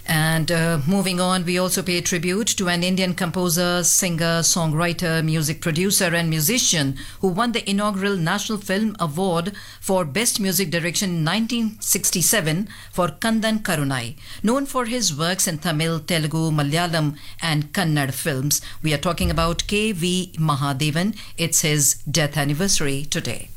And moving on, we also pay tribute to an Indian composer, singer, songwriter, music producer, and musician who won the inaugural National Film Award for Best Music Direction in 1967 for Kandan Karunai. Known for his works in Tamil, Telugu, Malayalam, and Kannada films, we are talking about K.V. Mahadevan. It's his death anniversary today.